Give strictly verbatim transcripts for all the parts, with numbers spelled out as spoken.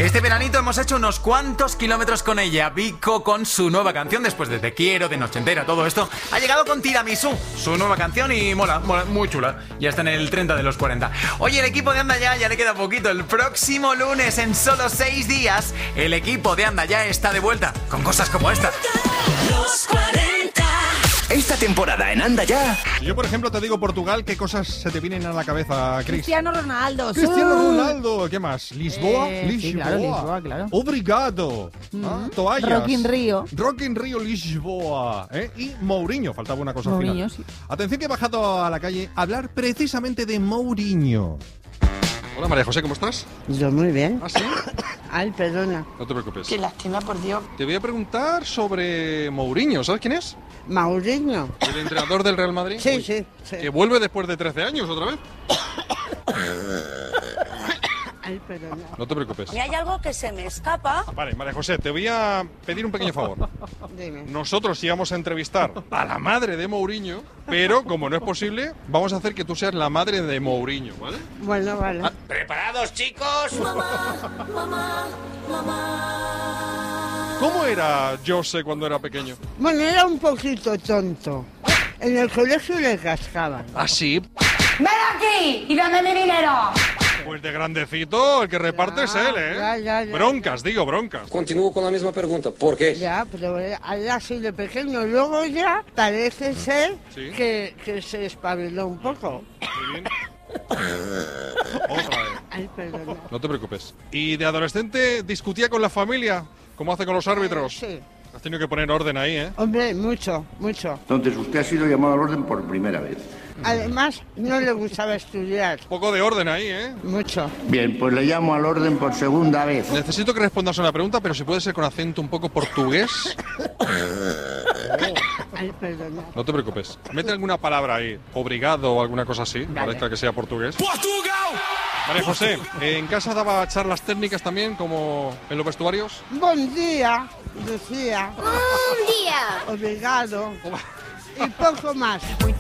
Este veranito hemos hecho unos cuantos kilómetros con ella. Vico, con su nueva canción, después de Te quiero, de Noche entera, todo esto, ha llegado con Tiramisú, su nueva canción, y mola, mola, muy chula. Ya está en el treinta de los cuarenta. Oye, el equipo de Anda Ya, ya le queda poquito. El próximo lunes, en solo seis días, el equipo de Anda Ya está de vuelta, con cosas como esta. Los cuarenta. Esta temporada en Anda Ya. Si yo, por ejemplo, te digo Portugal, ¿qué cosas se te vienen a la cabeza, Cris? Cristiano Ronaldo. Cristiano sí. Ronaldo. ¿Qué más? ¿Lisboa? Eh, Lisboa. sí, claro, Lisboa, claro. Obrigado. Mm. Ah, toallas. Rock in Rio. Rock in Rio, Lisboa. ¿Eh? Y Mourinho. Faltaba una cosa Mourinho, al sí. final. Atención, que he bajado a la calle a hablar precisamente de Mourinho. Hola, María José, ¿cómo estás? Yo muy bien. ¿Ah, sí? Ay, perdona. No te preocupes. Qué lástima, por Dios. Te voy a preguntar sobre Mourinho. ¿Sabes quién es? Mourinho. ¿El entrenador del Real Madrid? Sí, Uy, sí, sí. Que vuelve después de trece años otra vez. Ay, perdona. No te preocupes. Y hay algo que se me escapa. Vale, María José, te voy a pedir un pequeño favor. Dime. Nosotros íbamos a entrevistar a la madre de Mourinho, pero como no es posible, vamos a hacer que tú seas la madre de Mourinho, ¿vale? Bueno, vale. Ah. ¿Preparados, chicos? Mamá, mamá, mamá. ¿Cómo era Jose cuando era pequeño? Bueno, era un poquito tonto. En el colegio le cascaban. ¿Ah, sí? ¡Ven aquí y dame mi dinero! Pues de grandecito, el que reparte Ya, es él, ¿eh? ya, ya, ya. Broncas, digo, broncas. Continúo con la misma pregunta. ¿Por qué? Ya, pero era así de pequeño. Luego ya parece ser Sí. que, que se espabiló un poco. Muy bien. Otra vez. Ay, perdona. No te preocupes. ¿Y de adolescente discutía con la familia? ¿Cómo hace con los árbitros? Sí. Has tenido que poner orden ahí, ¿eh? Hombre, mucho, mucho. Entonces usted ha sido llamado al orden por primera vez. Además, no le gustaba estudiar. Un poco de orden ahí, ¿eh? Mucho. Bien, pues le llamo al orden por segunda vez. Necesito que respondas a una pregunta, pero si puede ser con acento un poco portugués. Ay, perdona. No te preocupes. Mete alguna palabra ahí, obrigado o alguna cosa así, parezca que sea portugués. ¡Portugal! María José, ¿en casa daba charlas técnicas también, como en los vestuarios? Buen día, decía. ¡Un día! Obrigado. Y poco más.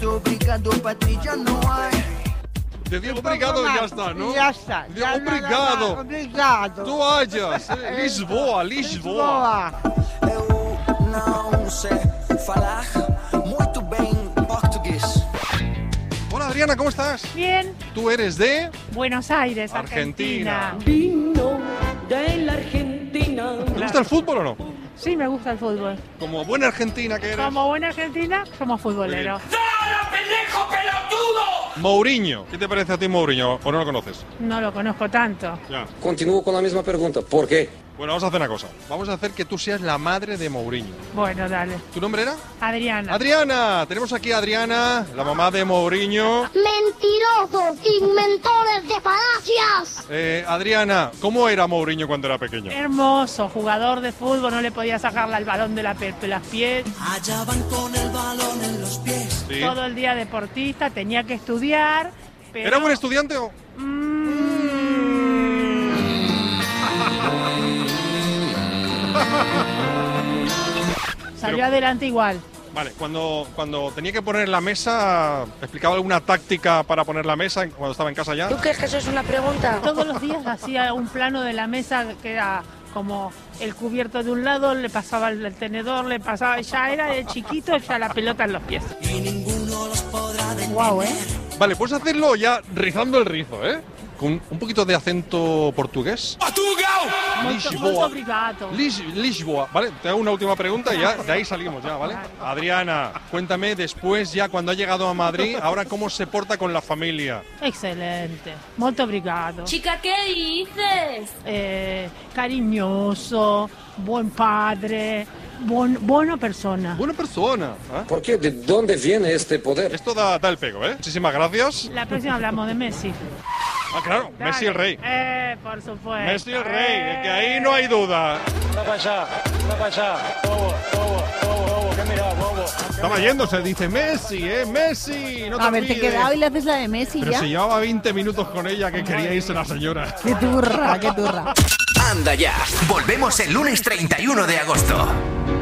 Decía Y obrigado poco y ya más. está, ¿no? Y ya está. Decía Ya nada más. obrigado. Obrigado. Toallas, eh, Lisboa, Lisboa. Lisboa. Hola Adriana, ¿cómo estás? Bien, Tú eres de Buenos Aires, Argentina. Argentina. Vino de la Argentina. ¿Te gusta el fútbol o no? Sí, me gusta el fútbol. Como buena argentina que eres. Como buena argentina, somos futboleros. pendejo pelotudo! Mourinho. ¿Qué te parece a ti Mourinho? ¿O no lo conoces? No lo conozco tanto. Ya. Continúo con la misma pregunta. ¿Por qué? Bueno, vamos a hacer una cosa. Vamos a hacer que tú seas la madre de Mourinho. Bueno, dale. ¿Tu nombre era? Adriana. Adriana. Tenemos aquí a Adriana, la mamá de Mourinho. ¡Mentirosos! ¡Inventores de falacias! Eh, Adriana, ¿cómo era Mourinho cuando era pequeño? Hermoso, jugador de fútbol, no le podía sacarle el balón de la pe- de las pies. Allá van con el balón en los pies. Sí. Todo el día deportista, tenía que estudiar. Pero... ¿Era buen estudiante o...? Salió Pero- adelante igual. Vale, cuando, cuando tenía que poner la mesa, ¿explicaba alguna táctica para poner la mesa cuando estaba en casa ya? ¿Tú crees que eso es una pregunta? Todos los días hacía un plano de la mesa que era como el cubierto de un lado, le pasaba el tenedor, le pasaba, ya era de chiquito, ya la pelota en los pies. Y ninguno los podrá detener. Guau, ¿eh? Vale, puedes hacerlo ya rizando el rizo, ¿eh? Con un poquito de acento portugués. ¡Portugal! Molto, Lisboa. molto obrigado. Lis- Lisboa. Vale, te hago una última pregunta y ya de ahí salimos ya, ¿vale? Adriana, cuéntame después ya cuando ha llegado a Madrid, ahora cómo se porta con la familia. Excelente, molto obrigado. Chica, ¿qué dices? Eh, cariñoso, buen padre, buon- buena persona. Buena persona. ¿eh? ¿Por qué? ¿De dónde viene este poder? Esto da, da el pego, ¿eh? Muchísimas gracias. La próxima hablamos de Messi. Ah, claro, Messi el rey. Eh, por supuesto. Messi el rey, es que ahí no hay duda. Estaba yéndose, dice Messi, ¿eh? Messi, no te A ver, te olvides. quedaba y le haces la de Messi Pero ya. si llevaba veinte minutos con ella que quería irse la señora. Qué turra, qué turra. Anda Ya. Volvemos el lunes treinta y uno de agosto.